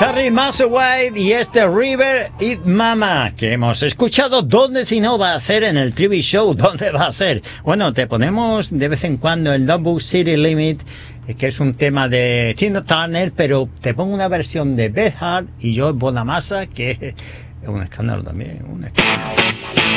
Charlie Musselwhite y este River It Mama que hemos escuchado. ¿Dónde si no va a ser? En el TV Show. ¿Dónde va a ser? Bueno, te ponemos de vez en cuando el Don't Book City Limit, que es un tema de Tina Turner, pero te pongo una versión de Beth Hart y Joe Bonamassa, que es un escándalo también, un escándalo.